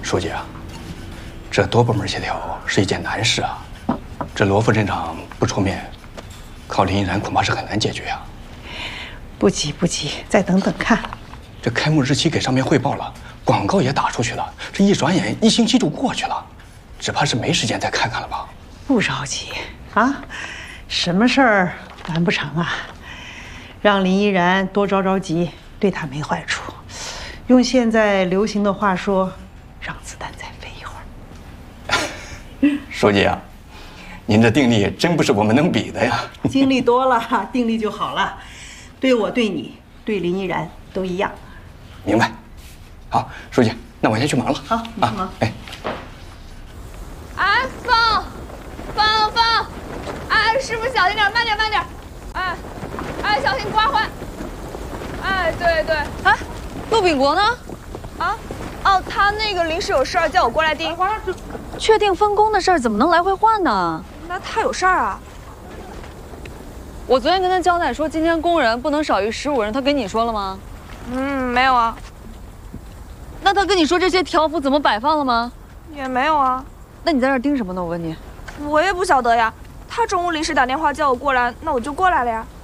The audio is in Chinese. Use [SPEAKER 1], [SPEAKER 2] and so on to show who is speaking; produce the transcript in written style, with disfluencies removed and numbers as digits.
[SPEAKER 1] 书记啊，这多部门协调是一件难事啊。这罗副镇长不出面，靠林依然恐怕是很难解决啊。
[SPEAKER 2] 不急不急，再等等看。
[SPEAKER 1] 这开幕日期给上面汇报了，广告也打出去了，这一转眼1星期就过去了，只怕是没时间再看看了吧？
[SPEAKER 2] 不着急啊，什么事儿完不成啊？让林依然多着着急，对他没坏处。用现在流行的话说，让子弹再飞一会儿。
[SPEAKER 1] 书记啊，您这定力真不是我们能比的呀。
[SPEAKER 2] 经历多了，定力就好了。对我、对你、对林依然都一样。
[SPEAKER 1] 明白。好，书记，那我先去忙了。
[SPEAKER 2] 好，你去忙。
[SPEAKER 1] 哎，
[SPEAKER 3] 放！哎，师傅小心点，慢点。哎，小心刮坏。哎，对。
[SPEAKER 4] 哎，陆炳国呢？
[SPEAKER 3] 哦，他那个临时有事儿，叫我过来盯。
[SPEAKER 4] 确定分工的事儿怎么能来回换呢？
[SPEAKER 3] 那他有事儿啊？
[SPEAKER 4] 我昨天跟他交代说，今天工人不能少于15人，他跟你说了吗？
[SPEAKER 3] 没有啊。
[SPEAKER 4] 那他跟你说这些条幅怎么摆放了吗？
[SPEAKER 3] 也没有啊。
[SPEAKER 4] 那你在这儿盯什么呢？我问你。
[SPEAKER 3] 我也不晓得呀。他中午临时打电话叫我过来，那我就过来了呀。